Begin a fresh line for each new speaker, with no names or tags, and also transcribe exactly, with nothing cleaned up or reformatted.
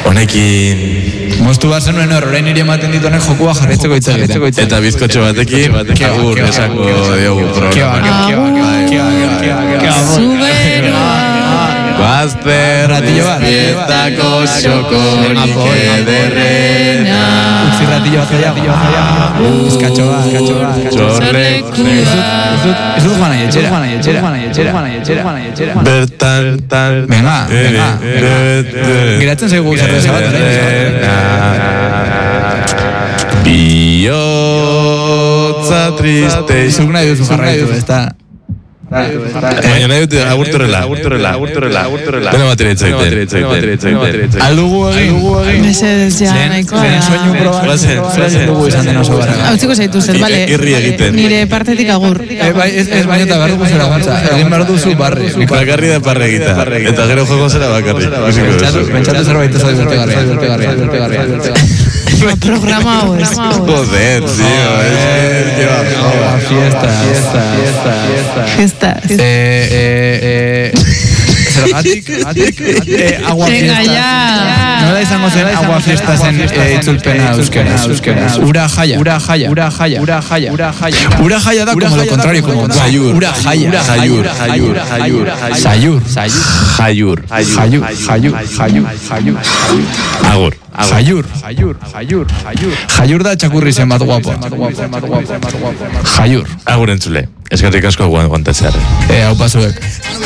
Honekin...
Moztu bat zenuen horrein niri ematen dituanek jokua jarretzeko hitz egiten.
Eta bizkotxo batekin, agur, esako diogu programa.
Zubero!
Bazter bizpietako xokorik ederrena.
Utzi ratillo bat zaila. Bizkatxo bat, bizkatxo bat.
Txorleku
Ez dut joan nahi etxera. Ez dut joan nahi etxera.
Bertan, tan,
Venga, venga, venga. Geratzen zaigu zerbeza bat.
Biotza triste.
Zuk nahi duzu jarraitu, ez da.
Baina nahi dute agurturela, agurturela, agurturela, agurturela. Dena batera etzaiten.
Aldugu egin.
Mesedez ja, nahikoa.
Zenen soinu proba.
Plazen,
Dugu izan den oso barra.
Hau txiko zaituzet, bale?
Irri egiten.
Nire partetik agur.
Ez baina eta behar dugu zera gantza. Egin behar duzu barri.
Bakarri da parre egita. Eta gero joko zera bakarri.
Pentsatu zerbait ez da bertegarria.
Programa hau ez.
Joder, tío.
Fiesta, fiesta, fiesta.
Fiesta.
Eh, eh, eh... Zergatik, atik, agua fiesta.
Venga, ya.
Nola izango zen agua fiesta zen itzulpena euskeraz. Ura jaya, ura jaya, ura jaya, ura jaya, ura jaya. Ura jaya da como lo contrario, como sayur. Ura jaya, sayur, sayur, sayur, sayur, sayur, sayur, sayur, sayur, sayur.
Agur.
Jaiur, jaiur, jaiur, jaiur. Jaiur da txakurri zen bat guapo. Jaiur.
Agur entzule. Eskerrik asko guantatzearen.
Eh, hau pasuek.